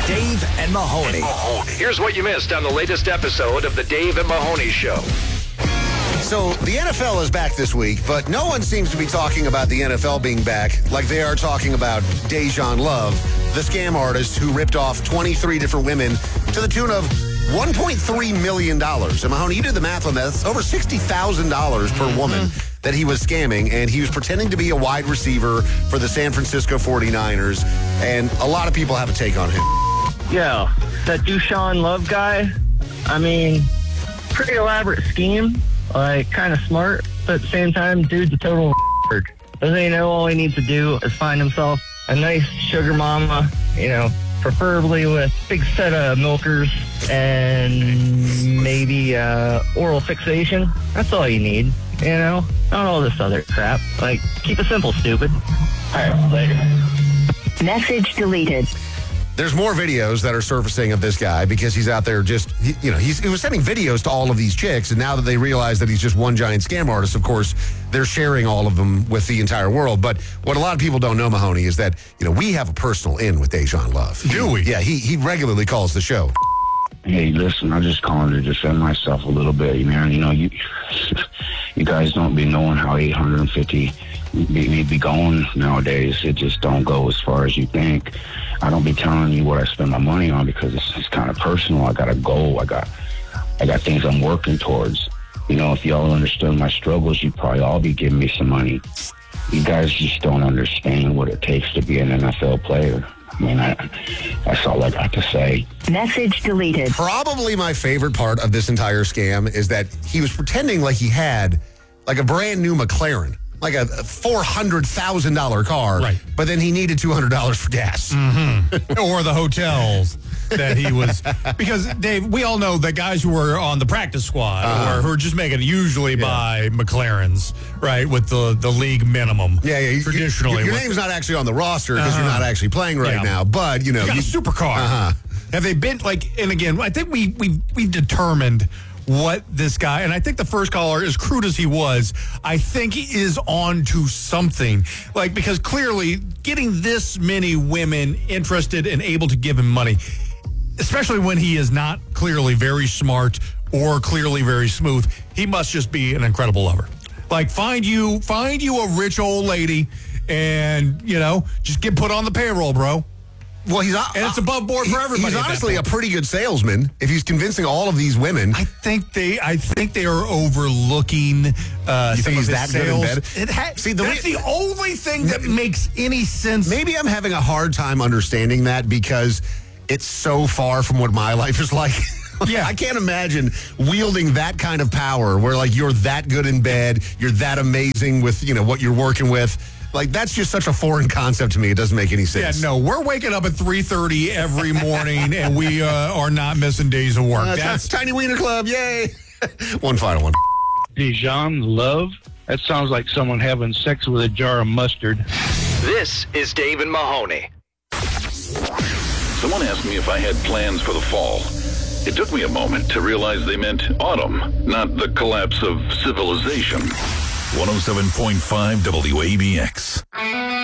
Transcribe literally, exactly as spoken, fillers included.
Dave and Mahoney. Here's what you missed on the latest episode of the Dave and Mahoney Show. So the N F L is back this week, but no one seems to be talking about the N F L being back like they are talking about Dejan Love, the scam artist who ripped off twenty-three different women to the tune of one point three million dollars. And Mahoney, you did the math on that. That's over sixty thousand dollars per woman that he was scamming, and he was pretending to be a wide receiver for the San Francisco forty-niners, and a lot of people have a take on him. Yeah, that Deshaun Love guy, I mean, pretty elaborate scheme, like kind of smart, but at the same time, dude's a total nerd. Doesn't he know all he needs to do is find himself a nice sugar mama, you know, preferably with a big set of milkers and maybe uh, oral fixation. That's all you need, you know? Not all this other crap. Like, keep it simple, stupid. All right, later. Message deleted. There's more videos that are surfacing of this guy because he's out there just, he, you know, he's, he was sending videos to all of these chicks, and now that they realize that he's just one giant scam artist, of course, they're sharing all of them with the entire world. But what a lot of people don't know, Mahoney, is that, you know, we have a personal in with Dejan Love. Do we? Yeah, he, he regularly calls the show. Hey, listen, I'm just calling to defend myself a little bit, man. You know, you you guys don't be knowing how eight hundred fifty may be going nowadays. It just don't go as far as you think. I don't be telling you what I spend my money on because it's, it's kind of personal. I got a goal. I got I got things I'm working towards. You know, if y'all understood my struggles, you'd probably all be giving me some money. You guys just don't understand what it takes to be an N F L player. I mean, I, that's all I got to say. Message deleted. Probably my favorite part of this entire scam is that he was pretending like he had like a brand new McLaren, like a four hundred thousand dollars car, Right. but then he needed two hundred dollars for gas. Mm-hmm. Or the hotels that he was. Because, Dave, we all know that guys who are on the practice squad Uh-huh. or who are just making it usually by McLarens, right, with the, the league minimum. Yeah, yeah. you- Traditionally. Your, your with- name's not actually on the roster because you're Uh-huh. not actually playing right Yeah. now, but, you know. You got you- a supercar. Uh-huh. Have they been, like, and again, I think we, we, we've determined what this guy, and I think the first caller, as crude as he was, I think he is on to something. Like, because clearly getting this many women interested and able to give him money, especially when he is not clearly very smart or clearly very smooth, he must just be an incredible lover. Like, find you, find you a rich old lady and, you know, just get put on the payroll, bro. Well, he's And it's above board for he- everybody He's at that honestly a point. pretty good salesman if he's convincing all of these women. I think they, I think they are overlooking. Uh, You think some he's of that his good in sales. bed? It ha- See, the that's re- the only thing that makes any sense. Maybe I'm having a hard time understanding that because it's so far from what my life is like. Yeah. I can't imagine wielding that kind of power where, like, you're that good in bed, you're that amazing with, you know, what you're working with. Like, that's just such a foreign concept to me. It doesn't make any Yeah, sense. no, we're waking up at three thirty every morning, and we uh, are not missing days of work. Uh, That's Tiny Wiener Club, yay. One final one. Dejan Love? That sounds like someone having sex with a jar of mustard. This is Dave and Mahoney. Someone asked me if I had plans for the fall. It took me a moment to realize they meant autumn, not the collapse of civilization. one oh seven point five W A B X.